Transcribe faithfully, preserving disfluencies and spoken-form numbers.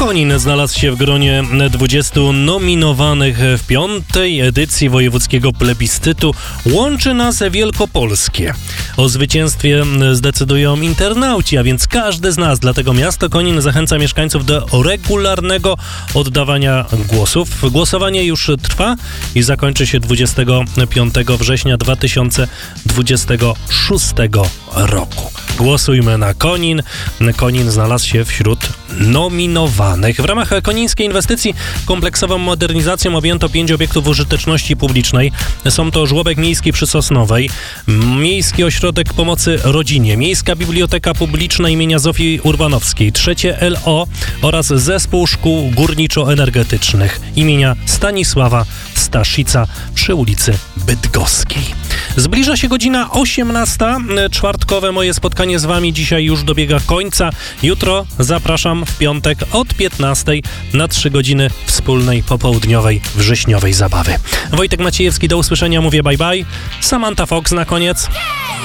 Konin znalazł się w gronie dwudziestu nominowanych w piątej edycji wojewódzkiego plebiscytu Łączy Nas Wielkopolskie. O zwycięstwie zdecydują internauci, a więc każdy z nas. Dlatego miasto Konin zachęca mieszkańców do regularnego oddawania głosów. Głosowanie już trwa i zakończy się dwudziestego piątego września dwa tysiące dwudziestego szóstego roku. Głosujmy na Konin. Konin znalazł się wśród nominowanych. W ramach konińskiej inwestycji kompleksową modernizacją objęto pięć obiektów użyteczności publicznej. Są to żłobek miejski przy Sosnowej, Miejski Ośrodek Pomocy Rodzinie, Miejska Biblioteka Publiczna imienia Zofii Urbanowskiej, trzecie L O oraz Zespół Szkół Górniczo-Energetycznych imienia Stanisława Staszica przy ulicy Bydgoskiej. Zbliża się godzina osiemnasta. Czwartkowe moje spotkanie z wami dzisiaj już dobiega końca. Jutro zapraszam w piątek od piętnastej na trzy godziny wspólnej popołudniowej wrześniowej zabawy. Wojtek Maciejewski, do usłyszenia, mówię bye bye. Samantha Fox na koniec.